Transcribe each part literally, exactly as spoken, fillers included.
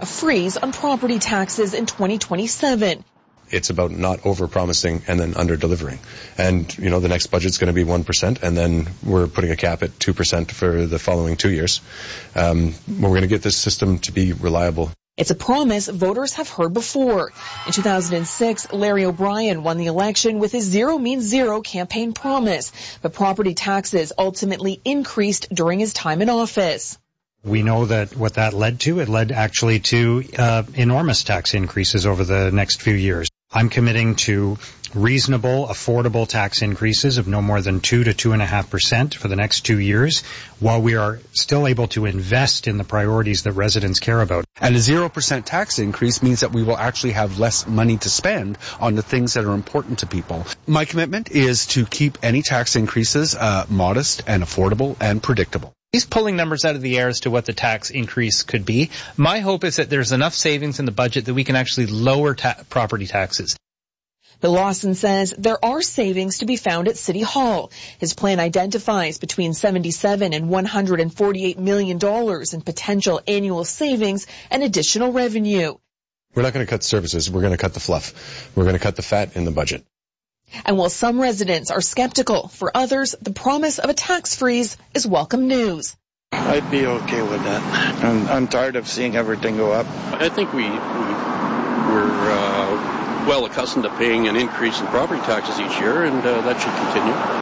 a freeze on property taxes in twenty twenty-seven. It's about not over-promising and then under-delivering. And, you know, the next budget's going to be one percent, and then we're putting a cap at two percent for the following two years. Um, we're going to get this system to be reliable. It's a promise voters have heard before. In two thousand six, Larry O'Brien won the election with his Zero Means Zero campaign promise, but property taxes ultimately increased during his time in office. We know that what that led to, it led actually to uh, enormous tax increases over the next few years. I'm committing to reasonable, affordable tax increases of no more than two to two and a half percent for the next two years, while we are still able to invest in the priorities that residents care about. And a zero percent tax increase means that we will actually have less money to spend on the things that are important to people. My commitment is to keep any tax increases uh, modest and affordable and predictable. He's pulling numbers out of the air as to what the tax increase could be. My hope is that there's enough savings in the budget that we can actually lower ta- property taxes. Bill Lawson says there are savings to be found at City Hall. His plan identifies between seventy-seven and one hundred forty-eight million dollars in potential annual savings and additional revenue. We're not going to cut services. We're going to cut the fluff. We're going to cut the fat in the budget. And while some residents are skeptical, for others, the promise of a tax freeze is welcome news. I'd be okay with that. I'm, I'm tired of seeing everything go up. I think we, we we're uh, well accustomed to paying an increase in property taxes each year, and uh, that should continue.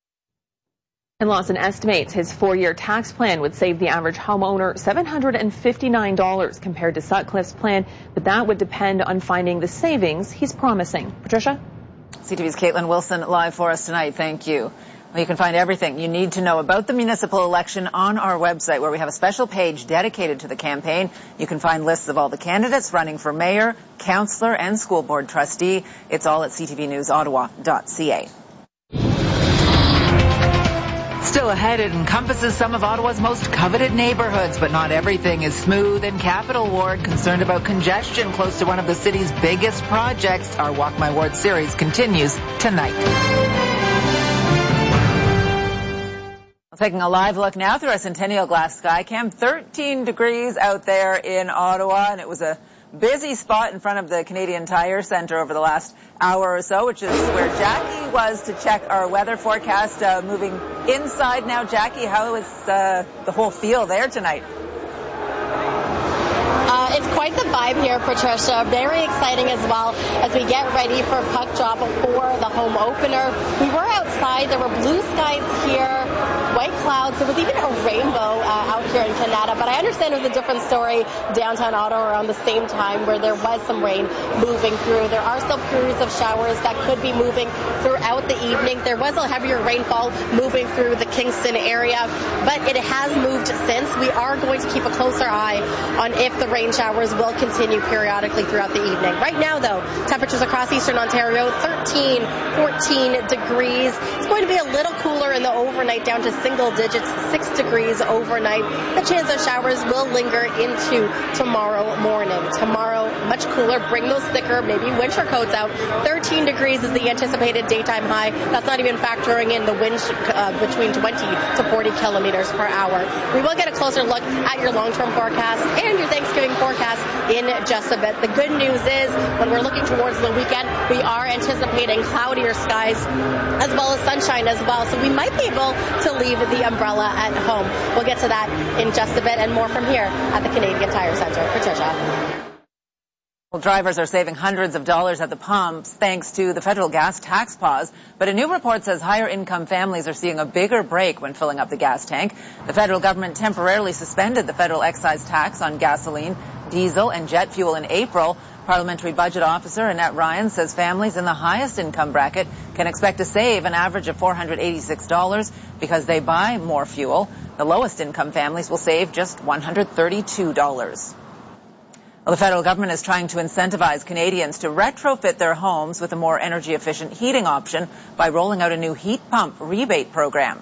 And Lawson estimates his four-year tax plan would save the average homeowner seven hundred fifty-nine dollars compared to Sutcliffe's plan, but that would depend on finding the savings he's promising. Patricia? C T V's Caitlin Wilson live for us tonight. Thank you. Well, you can find everything you need to know about the municipal election on our website, where we have a special page dedicated to the campaign. You can find lists of all the candidates running for mayor, councillor, and school board trustee. It's all at c t v news ottawa dot c a. Still ahead, it encompasses some of Ottawa's most coveted neighborhoods, but not everything is smooth. In Capital Ward, concerned about congestion close to one of the city's biggest projects. Our Walk My Ward series continues tonight. Taking a live look now through our Centennial Glass Skycam. thirteen degrees out there in Ottawa, and it was a busy spot in front of the Canadian Tire Centre over the last hour or so, which is where Jackie was to check our weather forecast. Uh, moving inside now, Jackie, how is uh, the whole feel there tonight? Uh, it's quite the vibe here, Patricia. Very exciting as well as we get ready for puck drop for the home opener. We were outside. There were blue skies here, white clouds. There was even a rainbow uh, out here in Canada. But I understand it was a different story downtown Ottawa around the same time, where there was some rain moving through. There are still periods of showers that could be moving throughout the evening. There was a heavier rainfall moving through the Kingston area, but it has moved since. We are going to keep a closer eye on if the rain showers will continue periodically throughout the evening. Right now, though, temperatures across eastern Ontario, thirteen, fourteen degrees. It's going to be a little cooler in the overnight, down to single digits, six degrees overnight. The chance of showers will linger into tomorrow morning. Tomorrow, much cooler. Bring those thicker, maybe winter coats out. thirteen degrees is the anticipated daytime high. That's not even factoring in the wind uh, between twenty to forty kilometers per hour. We will get a closer look at your long-term forecast and your Thanksgiving forecast in just a bit. The good news is, when we're looking towards the weekend, we are anticipating cloudier skies as well as sunshine as well. So we might be able to leave the umbrella at home. We'll get to that in just a bit and more from here at the Canadian Tire Centre. Patricia. Well, drivers are saving hundreds of dollars at the pumps thanks to the federal gas tax pause. But a new report says higher income families are seeing a bigger break when filling up the gas tank. The federal government temporarily suspended the federal excise tax on gasoline, diesel, and jet fuel in April. Parliamentary Budget Officer Annette Ryan says families in the highest income bracket can expect to save an average of four hundred eighty-six dollars because they buy more fuel. The lowest income families will save just one hundred thirty-two dollars. Well, the federal government is trying to incentivize Canadians to retrofit their homes with a more energy-efficient heating option by rolling out a new heat pump rebate program.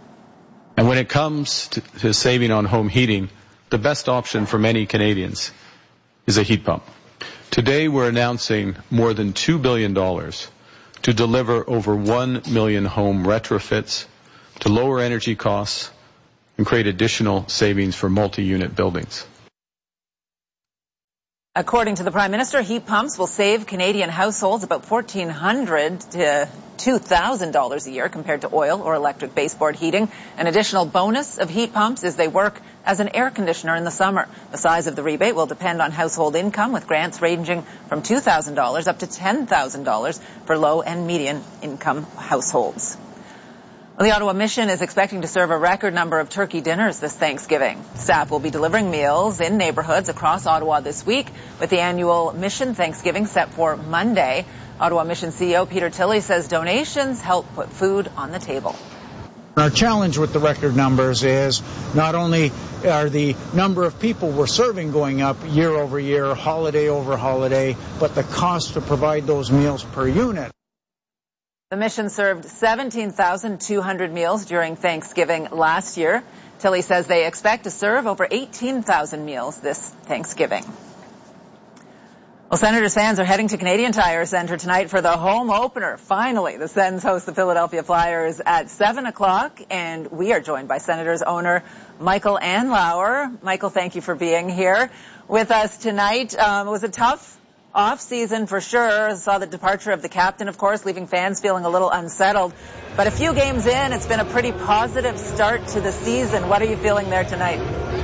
And when it comes to, to saving on home heating, the best option for many Canadians is a heat pump. Today, we're announcing more than two billion dollars to deliver over one million home retrofits to lower energy costs and create additional savings for multi-unit buildings. According to the Prime Minister, heat pumps will save Canadian households about fourteen hundred dollars to two thousand dollars a year compared to oil or electric baseboard heating. An additional bonus of heat pumps is they work as an air conditioner in the summer. The size of the rebate will depend on household income, with grants ranging from two thousand dollars up to ten thousand dollars for low and median income households. The Ottawa Mission is expecting to serve a record number of turkey dinners this Thanksgiving. Staff will be delivering meals in neighborhoods across Ottawa this week, with the annual Mission Thanksgiving set for Monday. Ottawa Mission C E O Peter Tilley says donations help put food on the table. Our challenge with the record numbers is not only are the number of people we're serving going up year over year, holiday over holiday, but the cost to provide those meals per unit. The mission served seventeen thousand two hundred meals during Thanksgiving last year. Tilley says they expect to serve over eighteen thousand meals this Thanksgiving. Well, Senators fans are heading to Canadian Tire Centre tonight for the home opener. Finally, the Sens host the Philadelphia Flyers at seven o'clock, and we are joined by Senators owner Michael Andlauer. Michael, thank you for being here with us tonight. Um, it was a tough off-season for sure. Saw the departure of the captain, of course, leaving fans feeling a little unsettled. But a few games in, it's been a pretty positive start to the season. What are you feeling there tonight?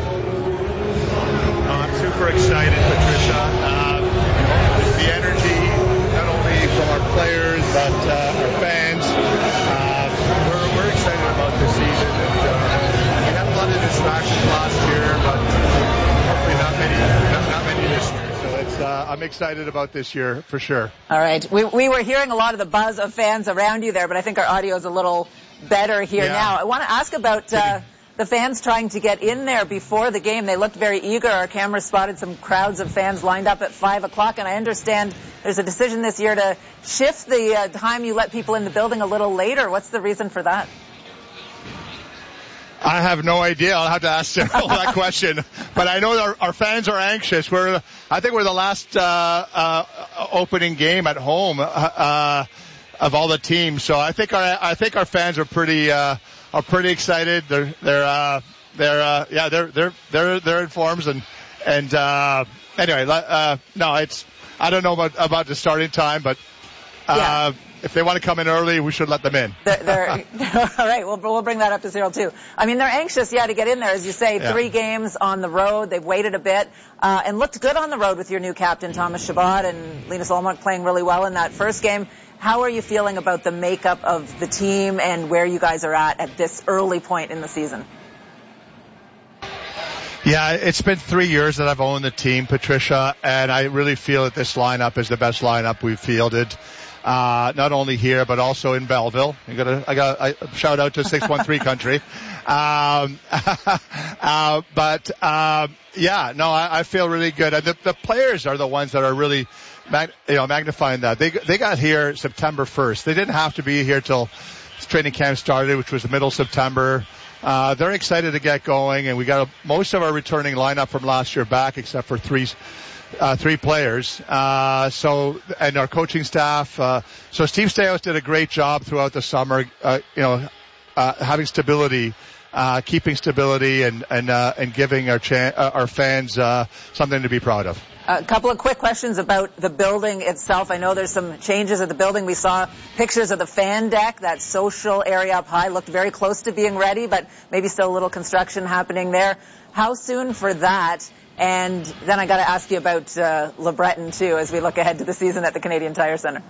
Oh, I'm super excited, Patricia. Uh, the energy, not only from our players, but uh, our fans. Uh, we're, we're excited about this season. And, uh, we had a lot of distractions last year, but hopefully not many, not, not many this year. It's, uh, I'm excited about this year for sure. All right. We, we were hearing a lot of the buzz of fans around you there, but I think our audio is a little better here yeah. now. I want to ask about uh, the fans trying to get in there before the game. They looked very eager. Our camera spotted some crowds of fans lined up at five o'clock, and I understand there's a decision this year to shift the uh, time you let people in the building a little later. What's the reason for that? I have no idea. I'll have to ask Cyril that question. But I know our, our fans are anxious. We're, I think we're the last uh, uh, opening game at home uh, of all the teams. So I think our I think our fans are pretty uh, are pretty excited. They're they're uh, they're uh, yeah they're they're they're they're informed and and uh, anyway uh, no it's I don't know about about the starting time, but. Uh, yeah. If they want to come in early, we should let them in. They're, they're, all right, we'll, we'll bring that up to Cyril, too. I mean, they're anxious, yeah, to get in there. As you say, yeah. three games on the road. They've waited a bit uh, and looked good on the road with your new captain, Thomas Chabot, and Linus Ullmark playing really well in that first game. How are you feeling about the makeup of the team and where you guys are at at this early point in the season? Yeah, it's been three years that I've owned the team, Patricia, and I really feel that this lineup is the best lineup we've fielded. Uh, not only here, but also in Belleville. You gotta, I got a shout out to six one three country. Um, uh, but, um, yeah, no, I, I feel really good. And the, the players are the ones that are really, mag, you know, magnifying that. They, they got here September first. They didn't have to be here till training camp started, which was the middle of September. Uh, they're excited to get going, and we got a, most of our returning lineup from last year back, except for three Uh, three players. Uh, so, and our coaching staff. Uh, so Steve Staios did a great job throughout the summer, uh, you know, uh, having stability, uh, keeping stability and, and, uh, and giving our cha- uh, our fans, uh, something to be proud of. A couple of quick questions about the building itself. I know there's some changes at the building. We saw pictures of the fan deck. That social area up high looked very close to being ready, but maybe still a little construction happening there. How soon for that? And then I got to ask you about uh, LeBreton, too, as we look ahead to the season at the Canadian Tire Centre.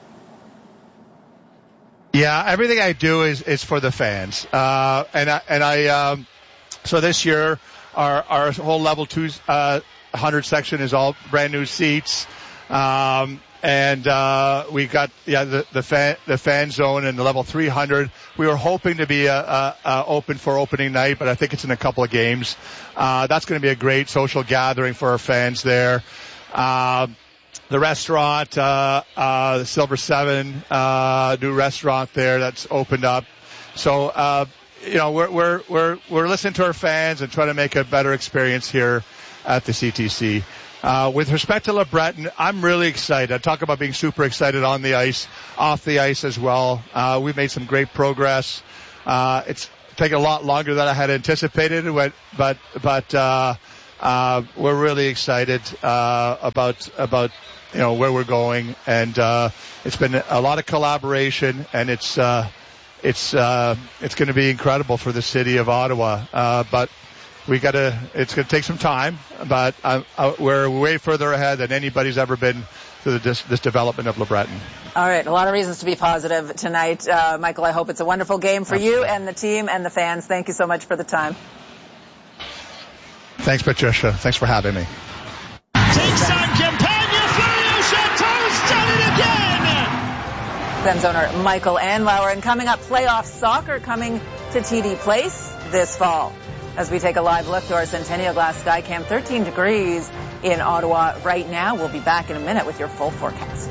Yeah, everything I do is, is for the fans. Uh, and I, and I, um, so this year, our, our whole level two, uh, one hundred section is all brand new seats. Um, and, uh, we got, yeah, the, the fan, the fan zone and the level three hundred. We were hoping to be, uh, uh, uh open for opening night, but I think it's in a couple of games. Uh, that's going to be a great social gathering for our fans there. Uh, the restaurant, uh, uh, the Silver Seven, uh, new restaurant there that's opened up. So, uh, you know, we're, we're, we're, we're listening to our fans and trying to make a better experience here at the C T C. Uh, with respect to LeBreton, I'm really excited. I talk about being super excited on the ice, off the ice as well. Uh, we've made some great progress. Uh, it's taken a lot longer than I had anticipated, but, but, uh, Uh, we're really excited uh, about about you know where we're going, and uh, it's been a lot of collaboration, and it's uh, it's uh, it's going to be incredible for the city of Ottawa. Uh, but we got to it's going to take some time, but uh, uh, we're way further ahead than anybody's ever been through this, this development of LeBreton. All right, a lot of reasons to be positive tonight. Uh, Michael, I hope it's a wonderful game for you and the team and the fans. Thank you so much for the time. Thanks, Patricia. Thanks for having me. Takes on Campagna. Fleury Chateau's done it again. Sens owner Michael Andlauer. And coming up, playoff soccer coming to T D Place this fall. As we take a live look to our Centennial Glass Skycam, thirteen degrees in Ottawa right now. We'll be back in a minute with your full forecast.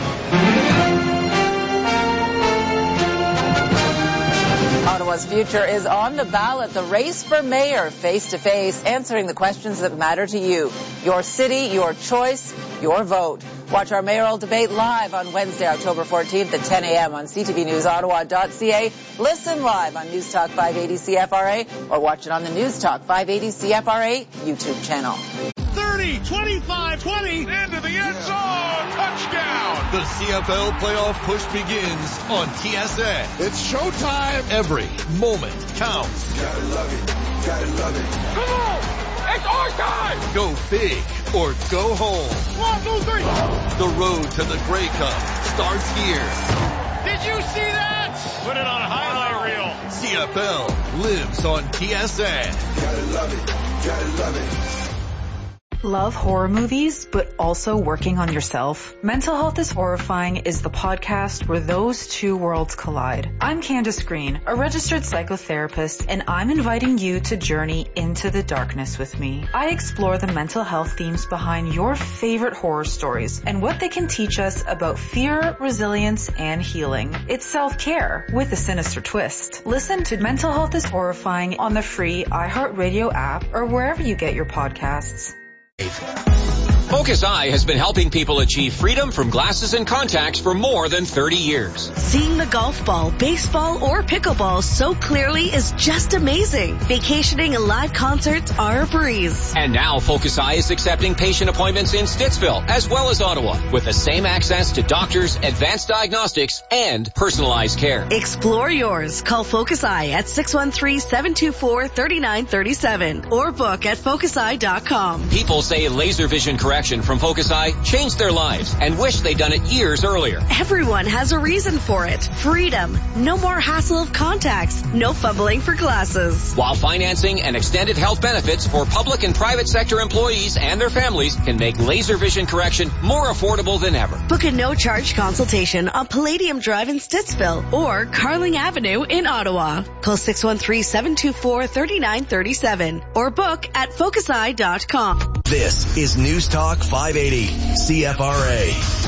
Ottawa's future is on the ballot. The race for mayor, face-to-face, answering the questions that matter to you. Your city, your choice, your vote. Watch our mayoral debate live on Wednesday, October fourteenth at ten a.m. on c t v news ottawa dot c a. Listen live on News Talk five eighty C F R A or watch it on the News Talk five eighty C F R A YouTube channel. thirty, twenty-five, twenty, into the end zone, touchdown! The C F L playoff push begins on T S N. It's showtime. Every moment counts. Gotta love it, gotta love it. Come on! It's our time! Go big or go home. One, two, three. The road to the Grey Cup starts here. Did you see that? Put it on a highlight reel. C F L lives on T S N. Gotta love it, gotta love it. Love horror movies, but also working on yourself? Mental Health is Horrifying is the podcast where those two worlds collide. I'm Candace Green, a registered psychotherapist, and I'm inviting you to journey into the darkness with me. I explore the mental health themes behind your favorite horror stories and what they can teach us about fear, resilience, and healing. It's self-care with a sinister twist. Listen to Mental Health is Horrifying on the free iHeartRadio app or wherever you get your podcasts. Focus Eye has been helping people achieve freedom from glasses and contacts for more than thirty years. Seeing the golf ball, baseball, or pickleball so clearly is just amazing. Vacationing and live concerts are a breeze. And now Focus Eye is accepting patient appointments in Stittsville as well as Ottawa with the same access to doctors, advanced diagnostics, and personalized care. Explore yours. Call Focus Eye at six one three, seven two four, three nine three seven or book at focus eye dot com. People say laser vision correction from Focus Eye changed their lives and wish they'd done it years earlier. Everyone has a reason for it. Freedom. No more hassle of contacts. No fumbling for glasses. While financing and extended health benefits for public and private sector employees and their families can make laser vision correction more affordable than ever. Book a no-charge consultation on Palladium Drive in Stittsville or Carling Avenue in Ottawa. Call six one three, seven two four, three nine three seven or book at focus eye dot com. This is News Talk five eighty C F R A.